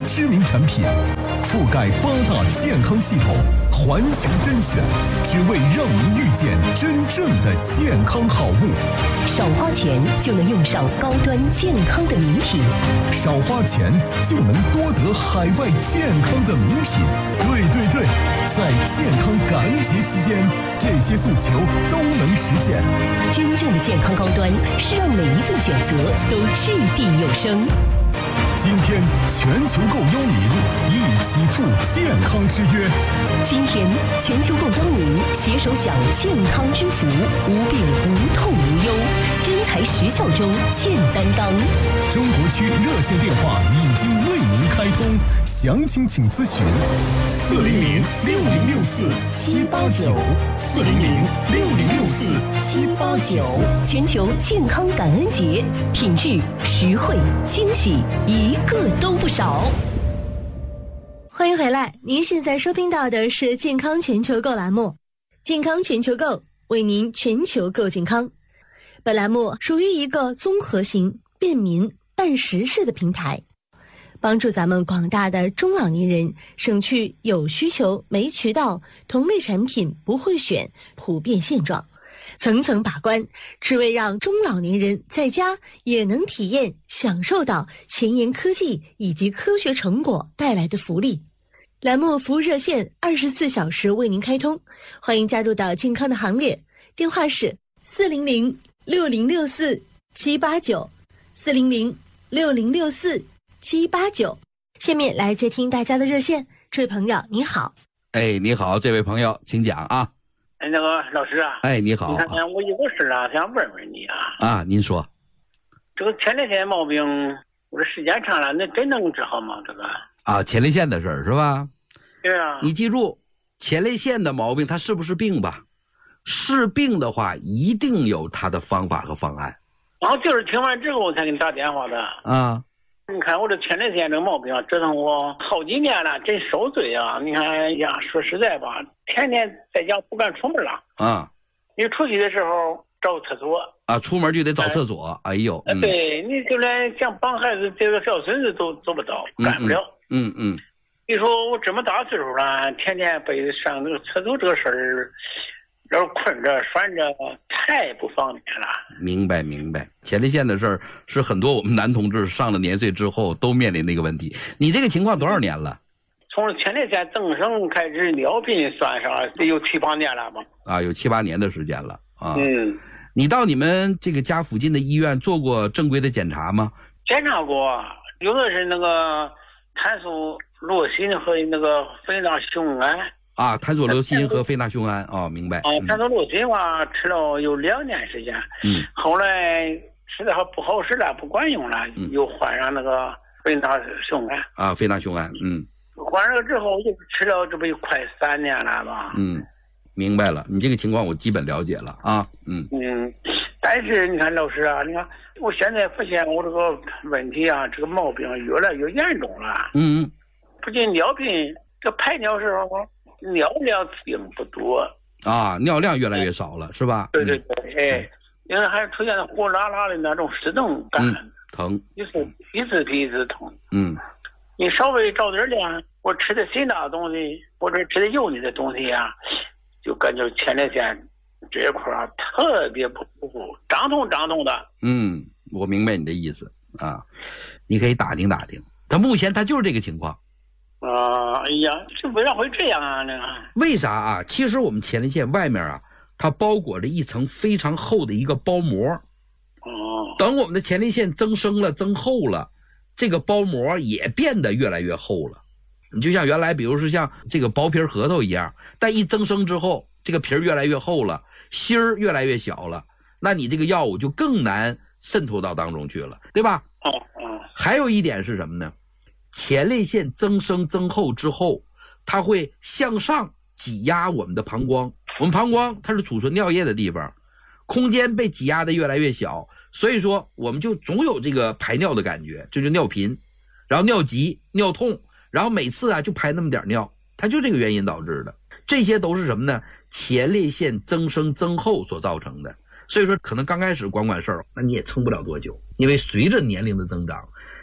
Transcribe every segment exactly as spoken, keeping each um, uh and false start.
知名产品，覆盖八大健康系统，环球甄选，只为让您遇见真正的健康好物。 少花钱就能用上高端健康的名品， 少花钱就能多得海外健康的名品。对对对，在健康感恩节期间，这些诉求都能实现。 真正的健康高端是让每一份选择都掷地有声。 今天全球购邀您一起赴健康之约。 今天全球购邀您携手享健康之福，无病无痛无忧，真材实效中见担当。 中国区热线电话已经为您开通，详情请咨询四零零六零六四七八九四零零六零六四七八九。 全球健康感恩节，品质、实惠、惊喜，一个都不少。 欢迎回来，您现在收听到的是健康全球购栏目，健康全球购为您全球购健康。本栏目属于一个综合型、便民、办实事的平台，帮助咱们广大的中老年人省去有需求没渠道、同类产品不会选普遍现状，层层把关，只为让中老年人在家也能体验享受到前沿科技以及科学成果带来的福利。栏目服务热线二十四小时为您开通，欢迎加入到健康的行列，电话是四零零六零六四七八九四零零六零六四七八九。下面来接听大家的热线，这位朋友你好。 哎，你好，这位朋友，请讲啊。 哎，那个老师啊， 哎，你好， 你看看我有个事啊，想问问你啊。 啊，您说。 这个前列腺毛病，我这时间长了，那真能治好吗？这个啊，前列腺的事儿是吧？ 对啊。 你记住，前列腺的毛病，它是不是病吧？是病的话，一定有它的方法和方案。 然后就是听完之后我才给你打电话的。 啊。 你看我这前列腺这毛病啊，折腾我好几年了，真受罪啊！你看呀，说实在吧，天天在家不敢出门了。 啊。 你出去的时候找厕所。 啊，出门就得找厕所。哎, 哎呦。 嗯、对，你就连想帮孩子这个小孙子都做不到，干不了。 嗯嗯。 你说我这么大岁数了，天天被上那个厕所这个事儿，要是困着拴着，太不方便了。 明白明白，前列腺的事儿是很多我们男同志上了年岁之后都面临的一个问题。你这个情况多少年了？ 从前列腺增生开始尿频算上得有七八年了吧？啊， 有七八年的时间了啊。 嗯。 你到你们这个家附近的医院做过正规的检查吗？ 检查过，有的是那个碳素洛辛和那个非那雄胺。 啊，碳索硫辛和非那雄胺哦，明白。 啊，碳索洛辛嘛，吃了有两年时间， 嗯， 后来吃的还不好使了，不管用了，嗯、又换上那个非那雄胺。 啊，非那雄胺，嗯， 换上了之后就吃了，这不有快三年了吧？ 嗯，明白了，你这个情况我基本了解了啊，嗯嗯，但是你看老师啊，你看我现在发现我这个问题啊，这个毛病越来越严重了。 嗯， 不仅尿频，这排尿时候尿量并不多啊，尿量越来越少了，是吧？ 对对对，哎，因为还出现了火辣辣的那种湿疼感， 嗯、疼， 一次一次比一次疼。 嗯， 你稍微着点凉，我吃的辛辣的东西或者吃的油腻的东西啊，就感觉前列腺这一块啊特别不舒服，胀痛胀痛的。 嗯，我明白你的意思啊，你可以打听打听，他目前他就是这个情况。 啊，哎呀，这为啥会这样啊？这个为啥啊？其实我们前列腺外面啊，它包裹着一层非常厚的一个包膜。 哦。 等我们的前列腺增生了、增厚了，这个包膜也变得越来越厚了。你就像原来，比如说像这个薄皮核桃一样，但一增生之后，这个皮儿越来越厚了，芯儿越来越小了，那你这个药物就更难渗透到当中去了，对吧？ 哦哦。 还有一点是什么呢？前列腺增生增厚之后，它会向上挤压我们的膀胱。我们膀胱它是储存尿液的地方，空间被挤压的越来越小，所以说我们就总有这个排尿的感觉，这就尿频，然后尿急、尿痛，然后每次啊就排那么点尿，它就这个原因导致的。这些都是什么呢？前列腺增生增厚所造成的。所以说可能刚开始管管事儿，那你也撑不了多久，因为随着年龄的增长，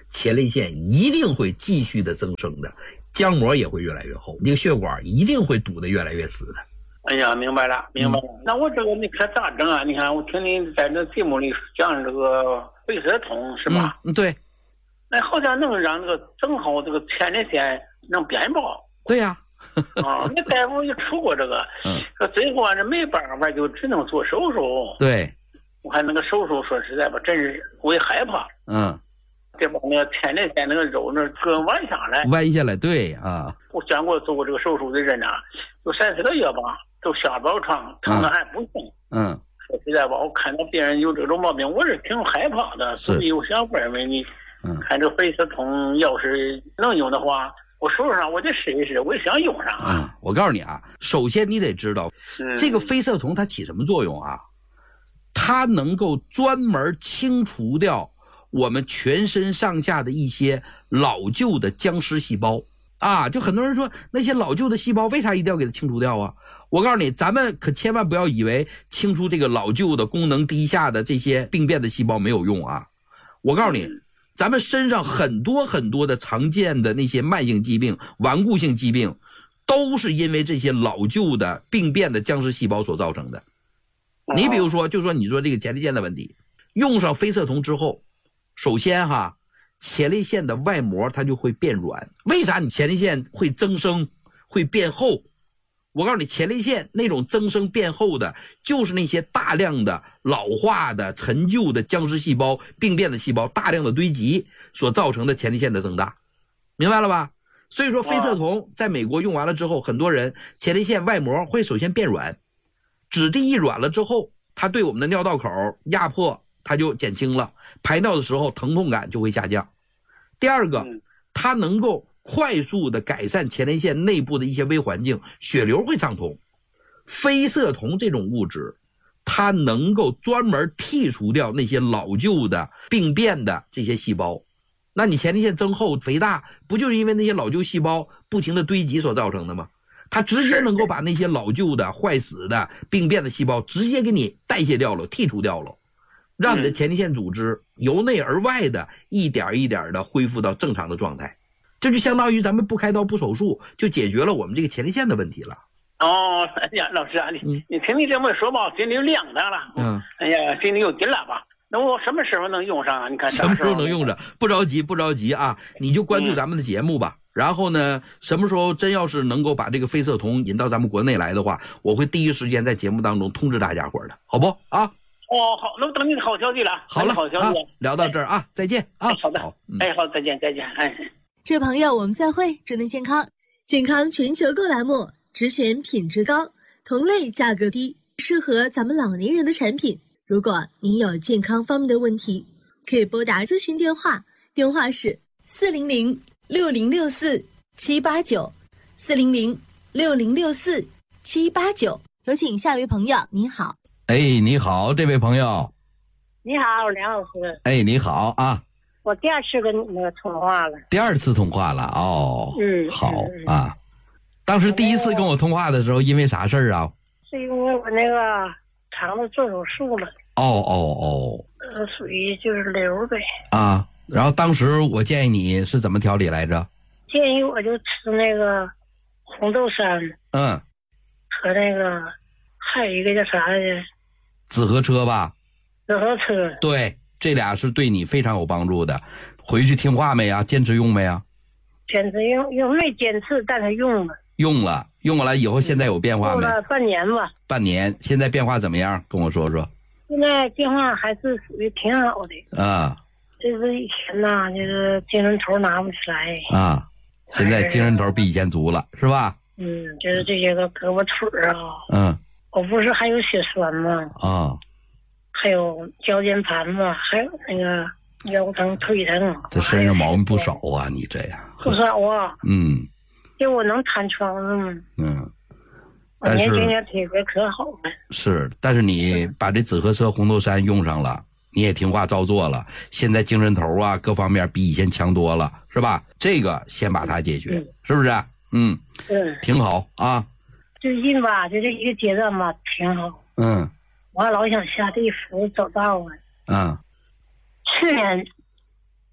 前列腺一定会继续的增生的，浆膜也会越来越厚，这个血管一定会堵得越来越死的。 哎呀，明白了，明白了。嗯、那我这个你可咋整啊？你看，我听你在这节目里讲这个肺色通是吧？ 嗯，对。 那好像能让这个正好这个前列腺能变薄。 对呀、 啊。啊，那大夫也出过这个， 嗯， 说最后这没办法，就只能做手术。 对。 我看那个手术，说实在吧，真是我也害怕。 嗯。 这把那个前列腺那个肉那割弯下来。 弯下来，对啊。 我见过做过这个手术的人啊，有三四个月吧。都下不了床，疼的还不行。 嗯， 说实在吧，我看到别人有这种毛病，我是挺害怕的，所以我想问问你，嗯，看这肺色通要是能用的话，我手上我得试一试，我也想用上啊。 嗯，我告诉你啊，首先你得知道，嗯、这个肺色通它起什么作用啊？它能够专门清除掉我们全身上下的一些老旧的僵尸细胞啊。就很多人说那些老旧的细胞为啥一定要给它清除掉啊？我告诉你，咱们可千万不要以为清除这个老旧的功能低下的这些病变的细胞没有用啊！我告诉你，咱们身上很多很多的常见的那些慢性疾病、顽固性疾病，都是因为这些老旧的病变的僵尸细胞所造成的。你比如说，就说你说这个前列腺的问题，用上肺色通之后，首先哈，前列腺的外膜它就会变软。为啥你前列腺会增生、会变厚？我告诉你，前列腺那种增生变厚的，就是那些大量的老化的陈旧的僵尸细胞、病变的细胞大量的堆积所造成的前列腺的增大，明白了吧？所以说肺色通在美国用完了之后，很多人前列腺外膜会首先变软，质地一软了之后，它对我们的尿道口压迫它就减轻了，排尿的时候疼痛感就会下降。第二个，它能够快速的改善前列腺内部的一些微环境，血流会畅通。肺色通这种物质，它能够专门剔除掉那些老旧的病变的这些细胞。那你前列腺增厚肥大，不就是因为那些老旧细胞不停的堆积所造成的吗？它直接能够把那些老旧的坏死的病变的细胞直接给你代谢掉了，剔除掉了，让你的前列腺组织由内而外的一点一点的恢复到正常的状态。这就相当于咱们不开刀不手术就解决了我们这个前列腺的问题了。 哦，哎呀，老师啊，你、嗯、你听你这么说吧，心里有亮堂了。嗯，哎呀，心里有底了吧？那我什么时候能用上啊？你看什么时候能用上？不着急，不着急啊！你就关注咱们的节目吧。嗯、然后呢，什么时候真要是能够把这个肺色通引到咱们国内来的话，我会第一时间在节目当中通知大家伙的，好不啊？ 哦，好，那我等你的好消息了。 好了， 好消息、 啊，聊到这儿啊，再见啊！ 好的，好嗯、哎，好，再见，再见，哎。 这朋友，我们再会，祝您健康！健康全球购栏目只选品质高、同类价格低、适合咱们老年人的产品。如果您有健康方面的问题，可以拨打咨询电话，电话是四零零六零六四七八九，四零零六零六四七八九。有请下一位朋友，你好。 哎，你好，这位朋友。 你好，梁老师。 哎，你好啊。 我第二次跟那个通话了。 第二次通话了哦。 嗯， 好啊。当时第一次跟我通话的时候，因为啥事儿啊？ 是因为我那个肠子做手术了。 哦哦哦。 呃，属于就是瘤呗。 啊，然后当时我建议你是怎么调理来着？ 建议我就吃那个红豆杉。 嗯。 和那个还有一个叫啥来着？ 紫河车吧。 紫河车。对。 这俩是对你非常有帮助的，回去听话没啊？坚持用没啊？ 坚持用，用没坚持，但是用了。 用了，用了以后现在有变化没？ 用了半年吧。 半年，现在变化怎么样？跟我说说。 现在变化还是属于挺好的。啊。就是以前呐，就是精神头拿不起来。 啊。现在精神头比以前足了，是吧？ 嗯，就是这些个胳膊腿啊。 嗯。 我不是还有血栓吗？ 啊。 还有腰间盘嘛，还有那个腰疼腿疼， 这身上毛病不少啊！你这样不少啊。 嗯， 就我能瘫床上吗？ 嗯， 我年轻点体格可好了。 是，但是你把这紫河车红豆杉用上了，你也听话照做了，现在精神头啊各方面比以前强多了，是吧？这个先把它解决，嗯、是不是？嗯， 嗯， 挺好啊。 最近吧，就这一个阶段吧，挺好。 嗯。 我老想下地府走道啊！ 嗯， 去年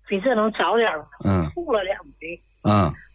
比这能早点， 嗯， 吐了两回， 嗯，